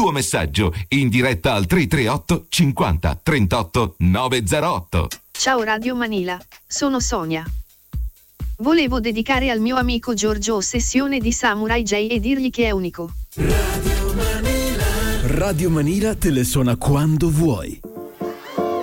tuo messaggio in diretta al 338 50 38 908. Ciao Radio Manila, sono Sonia. Volevo dedicare al mio amico Giorgio Ossessione di Samurai J e dirgli che è unico. Radio Manila te le suona quando vuoi.